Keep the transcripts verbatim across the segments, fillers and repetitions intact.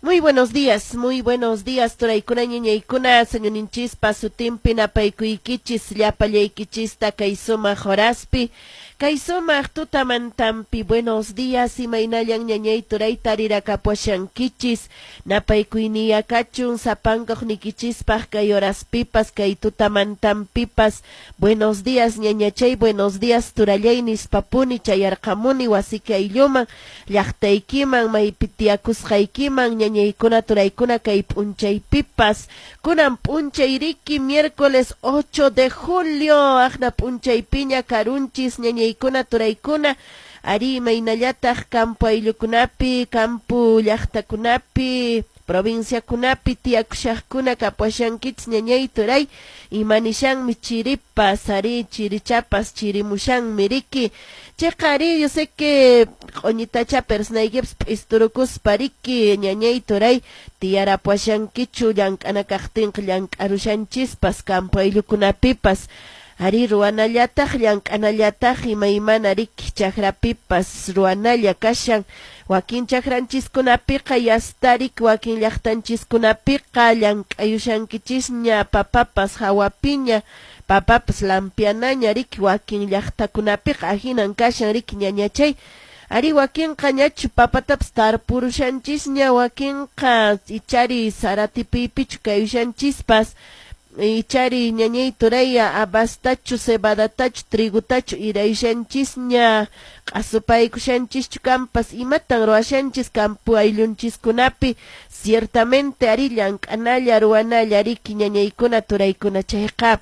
Muy buenos días, muy buenos días, Turaykuna ñañaykuna, sañuninchispa sutimpi napaykuykichispa llapallaykichista kay sumaq horaspi, kay sumaq tutamantampi. Buenos días, imaynallan ñañay turay tarirakapuashankichis, napaykuyniyakachun sapankuqnikichispaq kay horaspipas, kay tutamantampipas. Buenos días ñañachay, buenos días turallaynis papuni chayarqamuni wasiki aylluman, llaqtaykiman maypi tiyakusqaykiman ñañaykuna turaykuna kay p'unchaypipas. Kunan p'unchayriki miércoles ocho de julio, aqna p'unchaypiña karunchis ñañaykuna turaykuna. Ari imaynallataq campo ayllukunapi, campo llaqtakunapi, provincia kunapi tiyakushaqkuna kapuashankichis ñañay turay, imanishanmi chiripas, ari chirichapas chirimushanmi riki. Chayqa ari yo sé que q'uñitacha persnaykipas p'isturukuspa riki ñañay turay, tiyarapuashankichu llank'ana kaqtinqa llank'arushanchispas campo ayllukunapipas. Ari ruwanallataq llank'anallataq imaymana riki chaqrapipas ruwanalla kashan. Wakin chaqranchiskunapiqa yastarik, wakin llaqtanchiskunapiqa llank'ayushankichisña papapas hawapiña, papapas lampianaña riki, wakin llaqtakunapiqa ahinan kashan riki ñañachay. Ari wakinqa ñachu papatapas tarpurushanchisña, wakinqa ichari saratipiypichu kayushanchispas, ichari ñañay turaya abastachu, cebadatachu, trigutachu irayshanchisña, q'asupaykushanchischu kampas imatan ruwashanchis campo ayllunchiskunapi. Ciertamente ari llank'analla ruwanalla riki ñañaykuna turaykuna chayqa.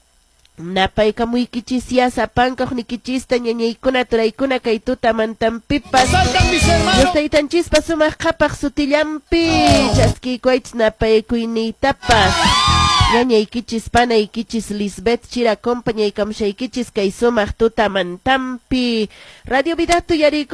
Napaykamuykichis ya sapankuqnikichista ñañaykuna turaykuna kay tutamantampipas. Yustaytanchispas sumaq qhapaq sutillampi chaskiykuaychis napaykuyniytapas. Ñañaykichis panaykichis Lisbeth Chira compañaykamshaykichis kay sumaq tutamantampi. Radio Vida tuyariyku